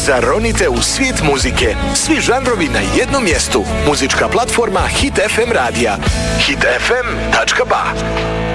Zaronite u svijet muzike. Svi žanrovi na jednom mjestu. Muzička platforma Hit FM radija. hitfm.ba